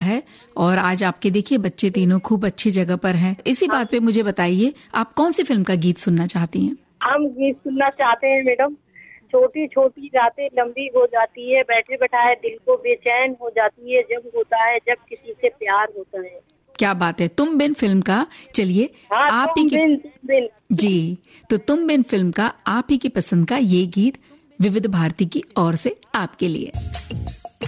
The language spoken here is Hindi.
है और आज आपके देखिए बच्चे तीनों खूब अच्छी जगह पर हैं। इसी बात पे मुझे बताइए, आप कौन सी फिल्म का गीत सुनना चाहती हैं? हम गीत सुनना चाहते हैं मैडम, छोटी छोटी रातें लंबी हो जाती है, बैठे बैठाए दिल को बेचैन हो जाती है, जब होता है जब किसी से प्यार होता है। क्या बात है, तुम बिन फिल्म का। चलिए आप ही की तुम बिन जी, तो तुम बिन फिल्म का आप ही की पसंद का ये गीत विविध भारती की ओर से आपके लिए।